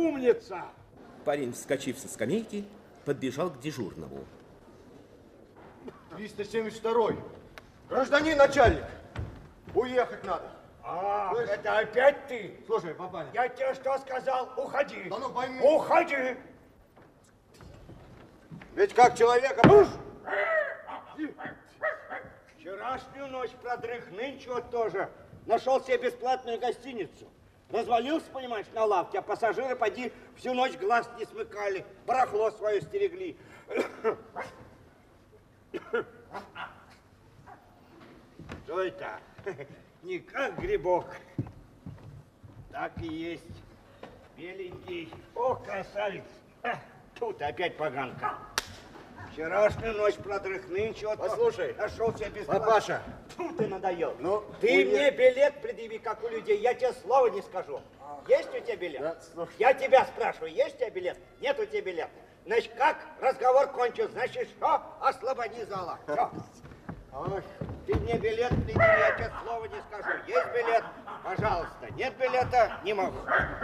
умница. Парень, вскочив со скамейки, подбежал к дежурному. 372-й. Гражданин начальник, уехать надо. Ах, это опять ты? Слушай, папаня. Я тебе что сказал? Уходи. Да ну пойми. Уходи. Ведь как человека... Вчерашнюю ночь продрых, нынче вот тоже. Нашел себе бесплатную гостиницу. Развалился, понимаешь, на лавке, а пассажиры, поди, всю ночь глаз не смыкали, барахло свое стерегли. Что это? Не как грибок. Так и есть. Беленький. О, красавец. Тут опять поганка. Вчерашнюю ночь продрых, нынче вот послушай, нашел себе бесплатно. Папаша. Фу, ты надоел. Ну, ты мне билет предъяви, как у людей, я тебе слова не скажу. Есть у тебя билет? Да, слушай. Я тебя спрашиваю, есть у тебя билет? Нет у тебя билет. Значит, как разговор кончил? Значит, что? Ослабони зала. Все. Ой, ты мне билет предъяви, я тебе слова не скажу. Есть билет? Пожалуйста. Нет билета? Не могу.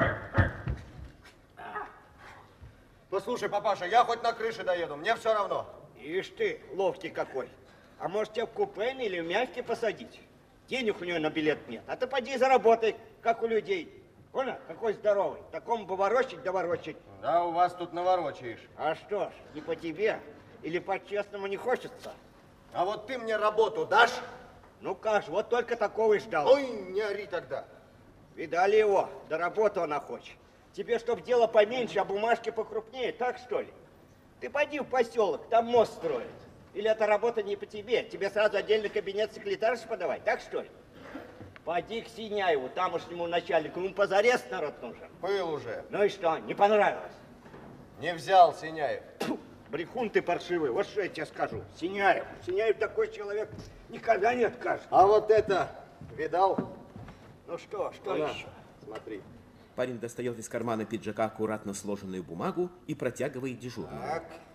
Послушай, папаша, я хоть на крыше доеду, мне все равно. Ишь ты, ловкий какой. А может, тебя в купе или в мягкий посадить? Денег у него на билет нет. А ты поди заработай, как у людей. Понял? Какой здоровый. Такому поворочить да ворочать. Да, у вас тут наворочаешь. А что ж, не по тебе или по-честному не хочется? А вот ты мне работу дашь? Ну как же, вот только такого и ждал. Ой, не ори тогда. Видали его? Да работу она хочет. Тебе, чтоб дело поменьше, а бумажки покрупнее, так что ли? Ты пойди в поселок, там мост строят. Или эта работа не по тебе? Тебе сразу отдельный кабинет секретарши подавать, так что ли? Пойди к Синяеву, тамошнему начальнику, ему позарез народ нужен. Был уже. Ну и что, не понравилось? Не взял Синяев. Фу, брехун ты паршивый, вот что я тебе скажу. Синяев такой человек никогда не откажет. А вот это видал? Ну что Она, еще? смотри. Парень достает из кармана пиджака аккуратно сложенную бумагу и протягивает дежурному.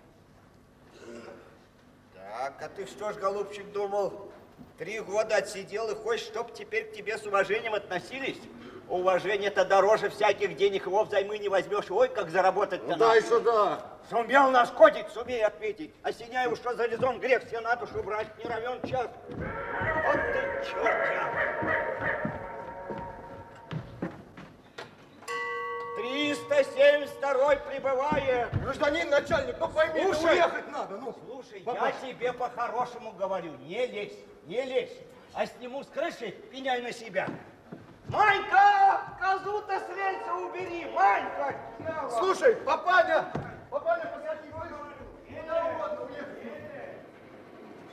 Так, а ты что ж, голубчик, думал, 3 года отсидел и хочешь, чтоб теперь к тебе с уважением относились? Уважение-то дороже всяких денег, его взаймы не возьмешь. Ой, как заработать-то надо. Дай сюда. Сумел нашкодить, сумей ответить. А Синяеву что за резон грех все на душу брать, не равен час. Вот ты чертя. 372-й прибывает. Гражданин начальник, ну пойми, Слушай, уехать надо. Ну, слушай, папа. я тебе по-хорошему говорю, не лезь, не лезь. А сниму с крыши, пеняй на себя. Манька, козу-то с рельса убери, Манька! Слушай, папаня,